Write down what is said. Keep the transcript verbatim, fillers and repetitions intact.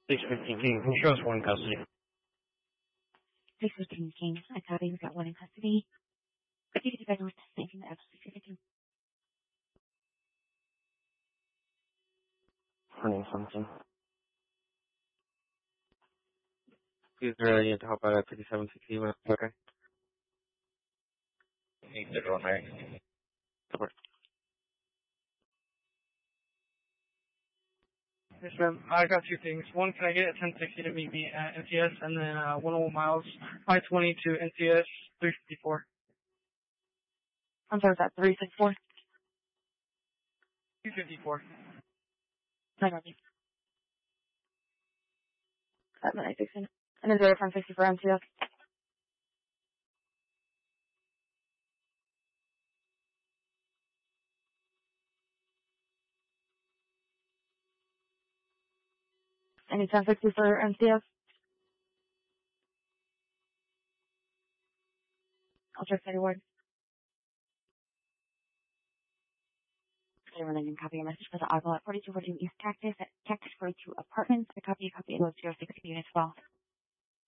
six fifteen King. Who shows one custody? six fifteen King. I copy. We've got one in custody. If you could guys with thanking the absolute six fifteen. Her name's something. He's really need to help out at fifty-seven sixty. Okay. Eight zero nine. Support. Yes, ma'am. I got two things. One, can I get a ten sixty to meet me at N T S, and then uh, one oh one miles, I twenty to N T S three fifty-four. I'm sorry, is that three six four? two fifty-four. I got you. That minute sixteen. And then zero from sixty for M T S. Any ten sixty for M T S? I'll check city ward. Okay, and then you can copy a message for the Ogle at forty-two forty-two East Cactus at Cactus forty-two Apartments. I copy a copy of those zero six units as well.